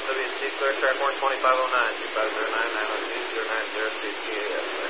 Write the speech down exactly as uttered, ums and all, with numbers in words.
W C, clear track one twenty-five oh nine, two five zero nine, nine oh two, zero nine zero two T A S.